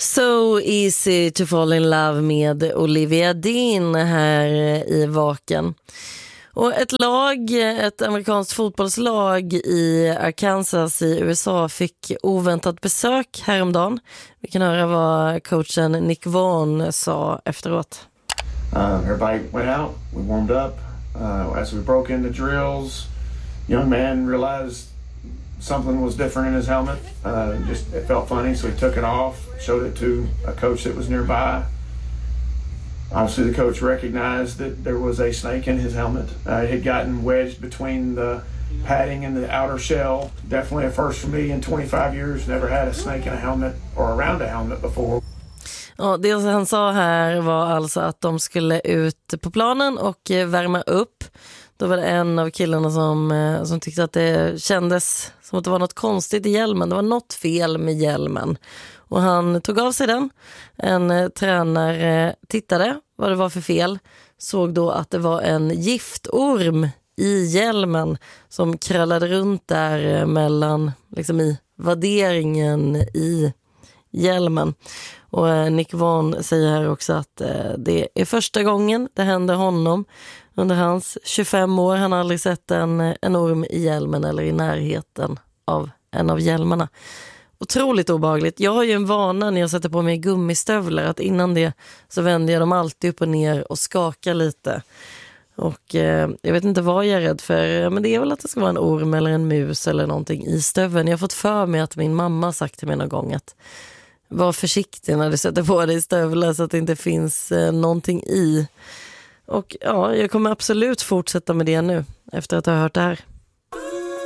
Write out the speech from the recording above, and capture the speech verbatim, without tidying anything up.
So easy to fall in love med Olivia Dean här i Vaken. Och ett lag, ett amerikanskt fotbollslag i Arkansas i U S A fick oväntat besök häromdagen. Vi kan höra vad coachen Nick Vaughn sa efteråt. Uh, everybody went out, we warmed up. Uh, as we broke into drills, young man realized something was different in his helmet. Uh, just it felt funny, so he took it off, showed it to a coach that was nearby. Obviously, the coach recognized that there was a snake in his helmet. Uh, it had gotten wedged between the padding and the outer shell. Definitely a first for me in twenty-five years. Never had a snake in a helmet or around a helmet before. Ja, det han sa här var alltså att de skulle ut på planen och värma upp. Då var det en av killarna som, som tyckte att det kändes som att det var något konstigt i hjälmen. Det var något fel med hjälmen. Och han tog av sig den. En tränare tittade vad det var för fel. Såg då att det var en giftorm i hjälmen som krallade runt där mellan, liksom i vadderingen i hjälmen. Och Nick Vaughn säger här också att det är första gången det händer honom under hans tjugofem år. Han har aldrig sett en, en orm i hjälmen eller i närheten av en av hjälmarna. Otroligt obehagligt. Jag har ju en vana när jag sätter på mig gummistövlar att innan det så vänder jag dem alltid upp och ner och skakar lite. Och eh, jag vet inte vad jag är rädd för, men det är väl att det ska vara en orm eller en mus eller någonting i stöveln. Jag har fått för mig att min mamma sagt till mig någon gång att var försiktig när du sätter på dig stövlar så att det inte finns eh, någonting i. Och ja, jag kommer absolut fortsätta med det nu efter att ha hört det här.